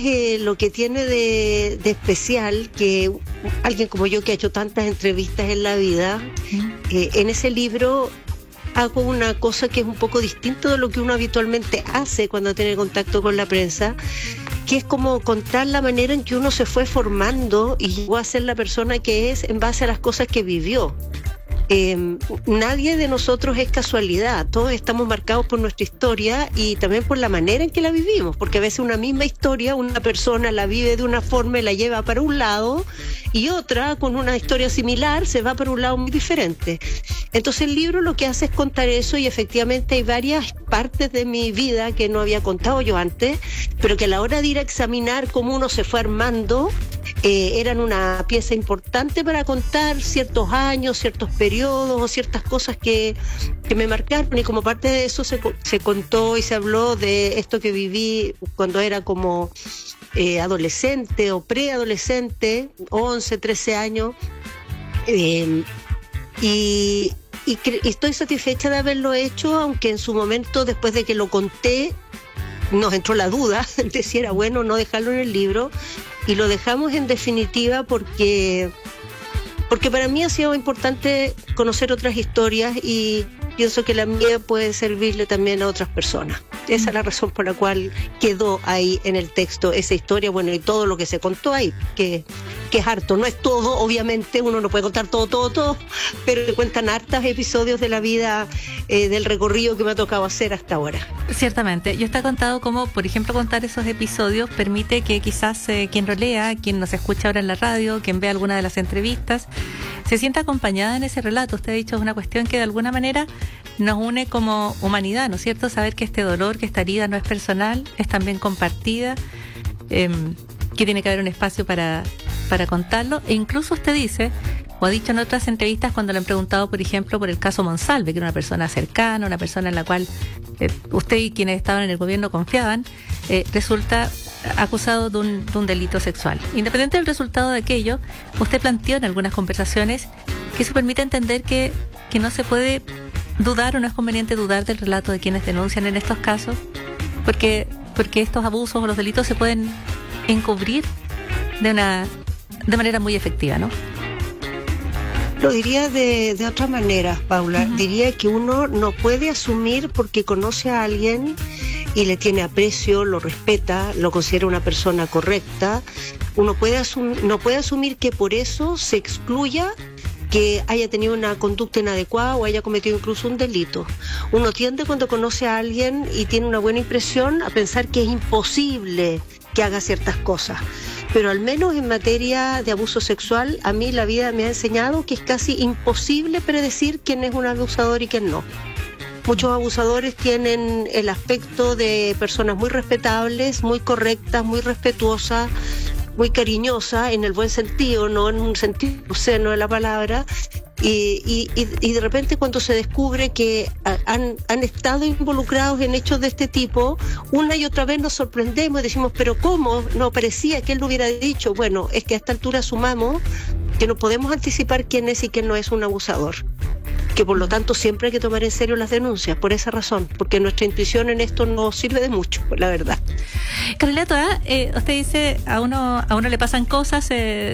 lo que tiene de especial, que alguien como yo que ha hecho tantas entrevistas en la vida, en ese libro hago una cosa que es un poco distinto de lo que uno habitualmente hace cuando tiene contacto con la prensa, que es como contar la manera en que uno se fue formando y llegó a ser la persona que es en base a las cosas que vivió. Nadie de nosotros es casualidad, todos estamos marcados por nuestra historia y también por la manera en que la vivimos, porque a veces una misma historia, una persona la vive de una forma y la lleva para un lado, y otra con una historia similar se va para un lado muy diferente. Entonces el libro lo que hace es contar eso, y efectivamente hay varias partes de mi vida que no había contado yo antes, pero que a la hora de ir a examinar cómo uno se fue armando, eran una pieza importante para contar ciertos años, ciertos periodos o ciertas cosas que me marcaron, y como parte de eso se contó y se habló de esto que viví cuando era como adolescente o preadolescente, 11, 13 años, y estoy satisfecha de haberlo hecho, aunque en su momento, después de que lo conté, nos entró la duda de si era bueno o no dejarlo en el libro, y lo dejamos en definitiva porque para mí ha sido importante conocer otras historias, y pienso que la mía puede servirle también a otras personas. Esa es la razón por la cual quedó ahí en el texto esa historia, bueno, y todo lo que se contó ahí, que es harto. No es todo, obviamente, uno no puede contar todo, pero se cuentan hartos episodios de la vida, del recorrido que me ha tocado hacer hasta ahora. Ciertamente. Yo está contado como, por ejemplo, contar esos episodios permite que quizás quien lo lea, quien nos escucha ahora en la radio, quien vea alguna de las entrevistas, se sienta acompañada en ese relato. Usted ha dicho, es una cuestión que de alguna manera nos une como humanidad, ¿no es cierto? Saber que este dolor, que esta herida no es personal, es también compartida, que tiene que haber un espacio para contarlo. E incluso usted dice, o ha dicho en otras entrevistas cuando le han preguntado, por ejemplo, por el caso Monsalve, que era una persona cercana, una persona en la cual usted y quienes estaban en el gobierno confiaban, resulta acusado de un delito sexual. Independiente del resultado de aquello, usted planteó en algunas conversaciones que eso permite entender que no se puede dudar, o no es conveniente dudar del relato de quienes denuncian en estos casos, porque estos abusos o los delitos se pueden encubrir de manera muy efectiva, ¿no? Lo diría de otra manera, Paula. Diría que uno no puede asumir porque conoce a alguien y le tiene aprecio, lo respeta, lo considera una persona correcta. Uno no puede asumir que por eso se excluya que haya tenido una conducta inadecuada o haya cometido incluso un delito. Uno tiende, cuando conoce a alguien y tiene una buena impresión, a pensar que es imposible que haga ciertas cosas. Pero al menos en materia de abuso sexual, a mí la vida me ha enseñado que es casi imposible predecir quién es un abusador y quién no. Muchos abusadores tienen el aspecto de personas muy respetables, muy correctas, muy respetuosas, muy cariñosas, en el buen sentido, no en un sentido obsceno de la palabra, y de repente cuando se descubre que han estado involucrados en hechos de este tipo, una y otra vez nos sorprendemos y decimos, pero ¿cómo? No parecía que él lo hubiera dicho. Bueno, es que a esta altura asumamos que no podemos anticipar quién es y quién no es un abusador, que por lo tanto siempre hay que tomar en serio las denuncias, por esa razón, porque nuestra intuición en esto no sirve de mucho, la verdad. Carolina Toá, usted dice, a uno le pasan cosas,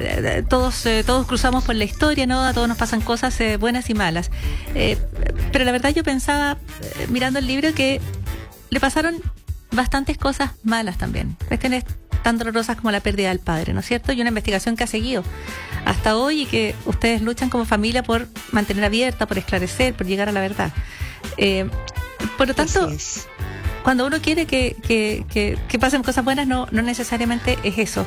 todos cruzamos por la historia, ¿no? A todos nos pasan cosas buenas y malas, pero la verdad yo pensaba, mirando el libro, que le pasaron bastantes cosas malas también, cuestiones tan dolorosas como la pérdida del padre, ¿no es cierto? Y una investigación que ha seguido hasta hoy y que ustedes luchan como familia por mantener abierta, por esclarecer, por llegar a la verdad. Por lo tanto, cuando uno quiere que pasen cosas buenas, no necesariamente es eso.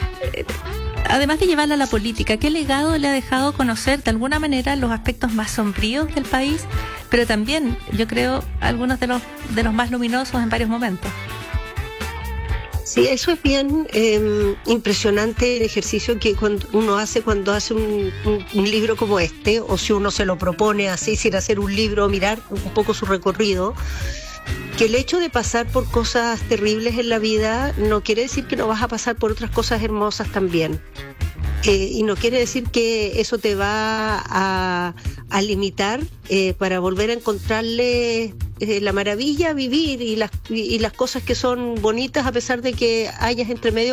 Además de llevarla a la política, ¿qué legado le ha dejado conocer de alguna manera los aspectos más sombríos del país, pero también, yo creo, algunos de los más luminosos en varios momentos? Sí, eso es bien impresionante, el ejercicio que uno hace cuando hace un libro como este, o si uno se lo propone así, sin hacer un libro, mirar un poco su recorrido, que el hecho de pasar por cosas terribles en la vida no quiere decir que no vas a pasar por otras cosas hermosas también. Y no quiere decir que eso te va a limitar para volver a encontrarle la maravilla a vivir y las cosas que son bonitas, a pesar de que hayas entre medio